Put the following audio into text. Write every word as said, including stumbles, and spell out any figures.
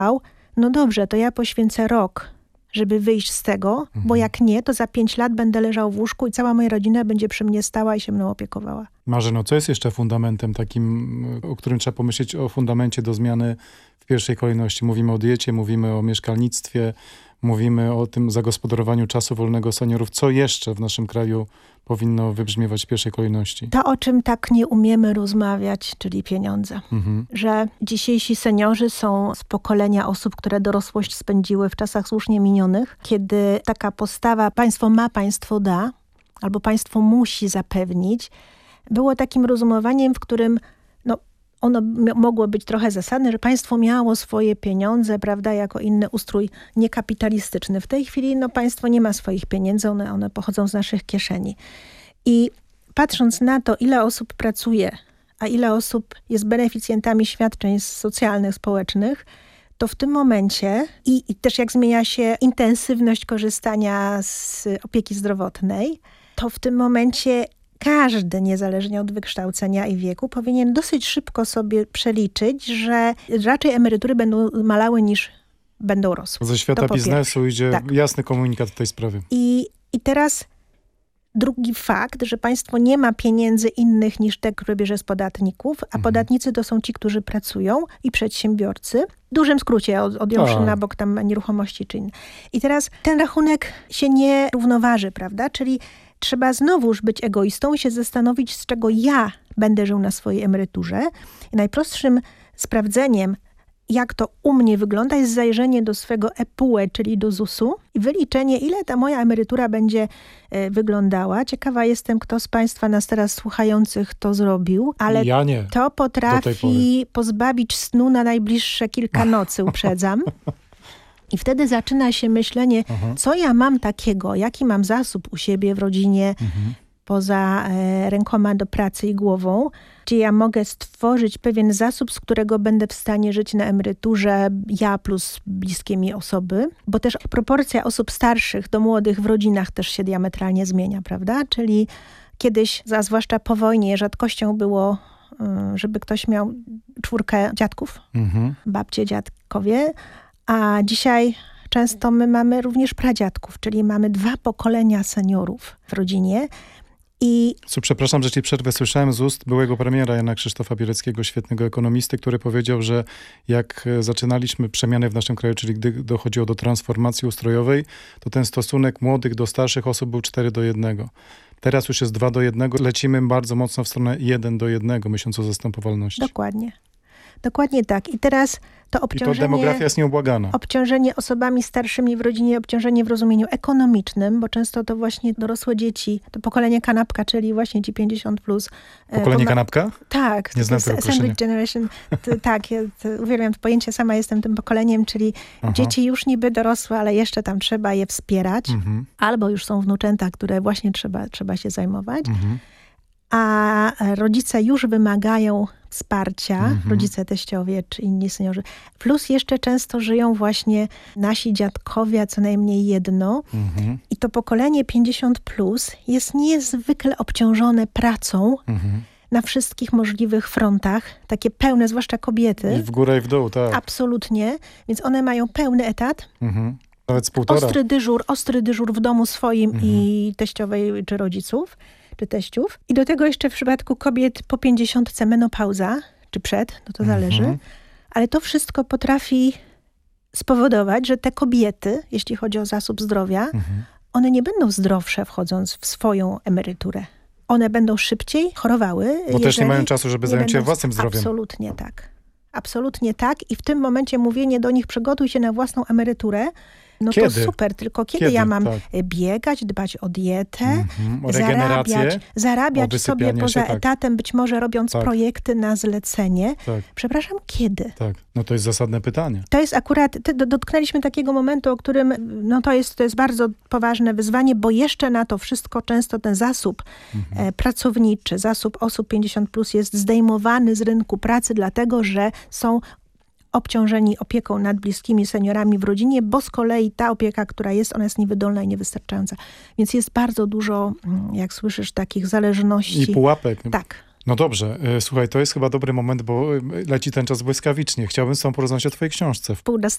no dobrze, to ja poświęcę rok, żeby wyjść z tego, mhm. bo jak nie, to za pięć lat będę leżał w łóżku i cała moja rodzina będzie przy mnie stała i się mną opiekowała. Marzeno, co jest jeszcze fundamentem takim, o którym trzeba pomyśleć, o fundamencie do zmiany w pierwszej kolejności? Mówimy o diecie, mówimy o mieszkalnictwie, mówimy o tym zagospodarowaniu czasu wolnego seniorów. Co jeszcze w naszym kraju powinno wybrzmiewać w pierwszej kolejności? To, o czym tak nie umiemy rozmawiać, czyli pieniądze. Mhm. Że dzisiejsi seniorzy są z pokolenia osób, które dorosłość spędziły w czasach słusznie minionych, kiedy taka postawa państwo ma, państwo da, albo państwo musi zapewnić, było takim rozumowaniem, w którym no, ono m- mogło być trochę zasadne, że państwo miało swoje pieniądze, prawda, jako inny ustrój niekapitalistyczny. W tej chwili no, państwo nie ma swoich pieniędzy, one, one pochodzą z naszych kieszeni. I patrząc na to, ile osób pracuje, a ile osób jest beneficjentami świadczeń socjalnych, społecznych, to w tym momencie i, i też jak zmienia się intensywność korzystania z opieki zdrowotnej, to w tym momencie każdy, niezależnie od wykształcenia i wieku, powinien dosyć szybko sobie przeliczyć, że raczej emerytury będą malały niż będą rosły. Ze świata biznesu idzie tak. jasny komunikat w tej sprawie. I, i teraz drugi fakt, że państwo nie ma pieniędzy innych niż te, które bierze z podatników, a mhm. podatnicy to są ci, którzy pracują i przedsiębiorcy. W dużym skrócie, od, odjąwszy na bok tam nieruchomości czy inne. I teraz ten rachunek się nie równoważy, prawda? Czyli trzeba znowuż być egoistą i się zastanowić, z czego ja będę żył na swojej emeryturze. I najprostszym sprawdzeniem, jak to u mnie wygląda, jest zajrzenie do swego E P U E, czyli do zusu i wyliczenie, ile ta moja emerytura będzie e, wyglądała. Ciekawa jestem, kto z państwa nas teraz słuchających to zrobił, ale ja nie, to potrafi pozbawić snu na najbliższe kilka nocy, uprzedzam. I wtedy zaczyna się myślenie, Aha. co ja mam takiego, jaki mam zasób u siebie w rodzinie, mhm. poza e, rękoma do pracy i głową, gdzie ja mogę stworzyć pewien zasób, z którego będę w stanie żyć na emeryturze, ja plus bliskie mi osoby. Bo też proporcja osób starszych do młodych w rodzinach też się diametralnie zmienia, prawda? Czyli kiedyś, a zwłaszcza po wojnie, rzadkością było, żeby ktoś miał czwórkę dziadków, mhm. babcie, dziadkowie, a dzisiaj często my mamy również pradziadków, czyli mamy dwa pokolenia seniorów w rodzinie. I Co, przepraszam, że ci przerwę. Słyszałem z ust byłego premiera Jana Krzysztofa Biereckiego, świetnego ekonomisty, który powiedział, że jak zaczynaliśmy przemiany w naszym kraju, czyli gdy dochodziło do transformacji ustrojowej, to ten stosunek młodych do starszych osób był cztery do jednego. Teraz już jest dwa do jednego. Lecimy bardzo mocno w stronę jeden do jednego, myśląc o zastępowalności. Dokładnie. Dokładnie tak. I teraz to obciążenie... I to demografia jest nieubłagana. Obciążenie osobami starszymi w rodzinie, obciążenie w rozumieniu ekonomicznym, bo często to właśnie dorosłe dzieci, to pokolenie kanapka, czyli właśnie ci pięćdziesiąt plus. Pokolenie kanapka? Tak. Nie znam tego określenia. Sandwich generation. To, tak, ja to uwielbiam to pojęcie, sama jestem tym pokoleniem, czyli Aha. dzieci już niby dorosłe, ale jeszcze tam trzeba je wspierać. Mhm. Albo już są wnuczęta, które właśnie trzeba, trzeba się zajmować. Mhm. A rodzice już wymagają wsparcia, mhm. rodzice, teściowie czy inni seniorzy. Plus jeszcze często żyją właśnie nasi dziadkowie, a co najmniej jedno. Mhm. I to pokolenie pięćdziesiąt plus jest niezwykle obciążone pracą mhm. na wszystkich możliwych frontach. Takie pełne, zwłaszcza kobiety. I w górę i w dół, tak. Absolutnie. Więc one mają pełny etat. Mhm. Nawet z półtora. Ostry dyżur, ostry dyżur w domu swoim mhm. i teściowej czy rodziców. czy teściów. I do tego jeszcze w przypadku kobiet po pięćdziesiątce menopauza, czy przed, no to zależy. Mhm. Ale to wszystko potrafi spowodować, że te kobiety, jeśli chodzi o zasób zdrowia, mhm. one nie będą zdrowsze wchodząc w swoją emeryturę. One będą szybciej chorowały. Bo też nie mają czasu, żeby zająć się własnym zdrowiem. Absolutnie tak. Absolutnie tak. I w tym momencie mówienie do nich, przygotuj się na własną emeryturę, no kiedy? To super, tylko kiedy, kiedy? ja mam tak. biegać, dbać o dietę, mm-hmm. o zarabiać, zarabiać o sobie poza się, tak. etatem, być może robiąc tak. projekty na zlecenie. Tak. Przepraszam, kiedy? Tak, no to jest zasadne pytanie. To jest akurat, dotknęliśmy takiego momentu, o którym, no to jest, to jest bardzo poważne wyzwanie, bo jeszcze na to wszystko często ten zasób mm-hmm. e, pracowniczy, zasób osób pięćdziesiąt plus jest zdejmowany z rynku pracy, dlatego że są obciążeni opieką nad bliskimi seniorami w rodzinie, bo z kolei ta opieka, która jest, ona jest niewydolna i niewystarczająca. Więc jest bardzo dużo, jak słyszysz, takich zależności. I pułapek. Tak. No dobrze, słuchaj, to jest chyba dobry moment, bo leci ten czas błyskawicznie. Chciałbym z tobą porozmawiać o twojej książce. Wpół do